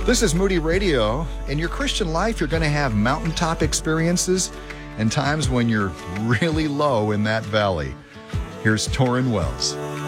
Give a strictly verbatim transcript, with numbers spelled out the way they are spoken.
This is Moody Radio. In your Christian life, you're going to have mountaintop experiences and times when you're really low in that valley. Here's Torrin Wells.